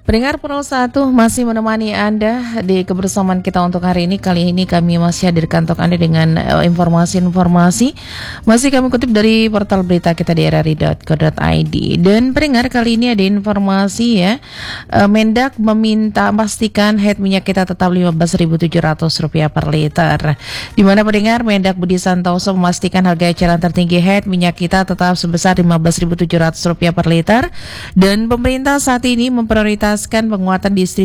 Pendengar Pro 1 masih menemani Anda di kebersamaan kita untuk hari ini. Kali ini kami masih hadirkan untuk Anda dengan informasi-informasi. Masih kami kutip dari portal berita kita di rri.co.id. Dan pendengar, kali ini ada informasi ya. Mendak meminta pastikan head minyak kita tetap Rp15.700 per liter. Di mana pendengar, Mendak Budi Santoso memastikan harga eceran tertinggi head minyak kita tetap sebesar Rp15.700 per liter. Dan pemerintah saat ini memprioritaskan penguatan distribusi